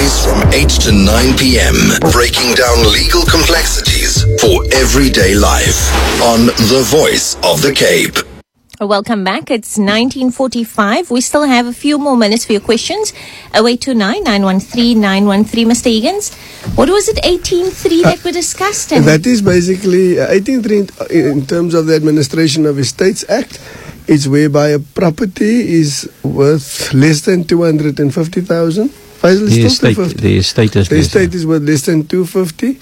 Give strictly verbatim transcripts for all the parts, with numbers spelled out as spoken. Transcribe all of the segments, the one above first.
Weekdays from eight to nine p.m. Breaking down legal complexities for everyday life on The Voice of the Cape. Welcome back. It's nineteen forty-five. We still have a few more minutes for your questions. oh eight two nine, nine one three, nine one three. Mister Higgins, what was it, eighteen three that uh, we discussed? In? That is basically uh, eighteen three in, in terms of the Administration of Estates Act. It's whereby a property is worth less than two hundred fifty thousand. The estate, the estate is the estate is worth less than two hundred fifty.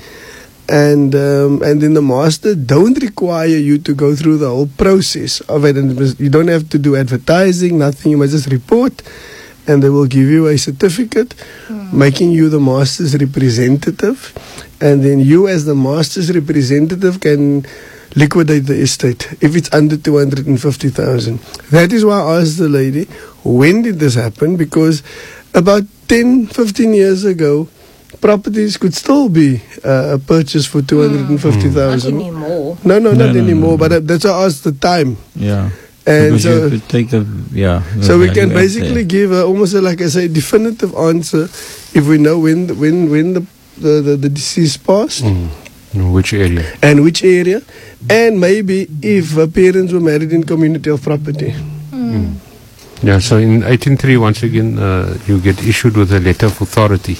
And um, and then the master don't require you to go through the whole process of it. And you don't have to do advertising, nothing. You must just report, and they will give you a certificate, mm. making you the master's representative. And then you, as the master's representative, can liquidate the estate if it's under two hundred fifty thousand. That is why I asked the lady, when did this happen? Because about ten, fifteen years ago, properties could still be uh, purchased for two hundred fifty thousand. Not anymore. No, no, no not no, anymore. No, no. But uh, that's why I asked the time. Yeah. And because so, you could take the, yeah. The so we can value basically give a, almost a, like I say, definitive answer if we know when the, when when the the, the, the deceased passed. Mm. In which area? And which area. And maybe if uh, parents were married in community of property. Mm. Mm. Yeah, so in eighteen three, once again, uh, you get issued with a letter of authority.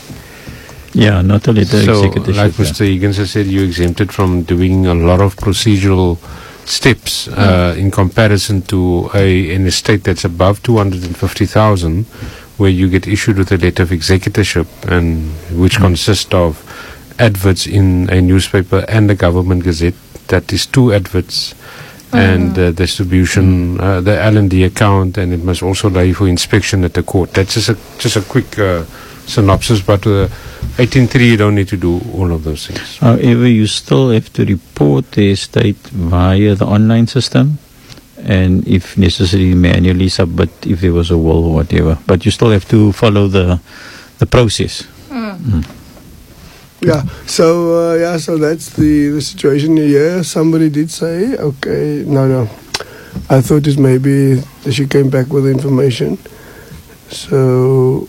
Yeah, not a letter so, executive. like Mister Yeah. Higgins has said, you're exempted from doing a lot of procedural steps uh, mm. in comparison to a, an estate that's above two hundred fifty thousand, where you get issued with a letter of executorship, and which mm. consists of adverts in a newspaper and a government gazette. That is two adverts. And uh, distribution, uh, the L and D account, and it must also lay for inspection at the court. That's just a just a quick uh, synopsis, but uh, eighteen three, you don't need to do all of those things. However, you still have to report the estate via the online system, and if necessary, manually submit if there was a will or whatever. But you still have to follow the the process. Mm. Mm. Yeah, so uh, yeah, so that's the, the situation here. Somebody did say, okay, no, no. I thought it maybe she came back with the information. So,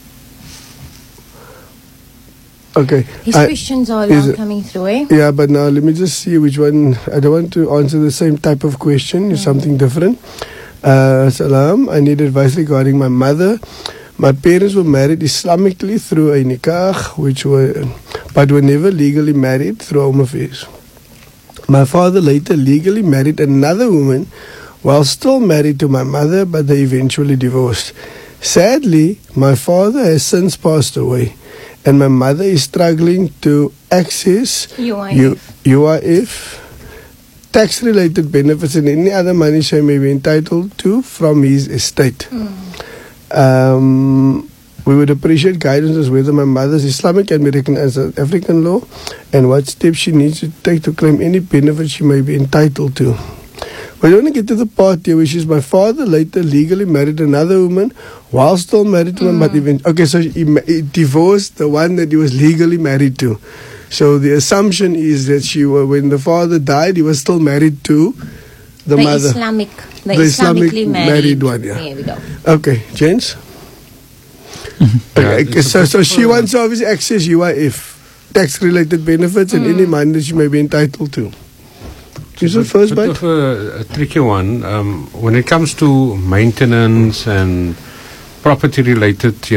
okay. His I, questions are now coming through, eh? Yeah, but now let me just see which one. I don't want to answer the same type of question. It's mm. something different. Uh, salam, I need advice regarding my mother. My parents were married Islamically through a nikah, which were, but were never legally married through home affairs. My father later legally married another woman while still married to my mother, but they eventually divorced. Sadly, my father has since passed away, and my mother is struggling to access U I F, U I F tax-related benefits and any other money she may be entitled to from his estate. Mm. Um, we would appreciate guidance as whether my mother's Islamic can be recognized as African law and what steps she needs to take to claim any benefit she may be entitled to. We don't want to get to the part here, which is my father later legally married another woman while still married to mm. my mother. Okay, so he, he divorced the one that he was legally married to. So the assumption is that she, when the father died, he was still married to the, the mother. Islamic, the, the Islamically Islamic married. married one, yeah. There we go. Okay, James? Okay, yeah, so, so she wants to obviously access U I F, tax-related benefits, and mm. any money that she may be entitled to. Is the first bite? Bit of a, a tricky one. Um, when it comes to maintenance and property-related,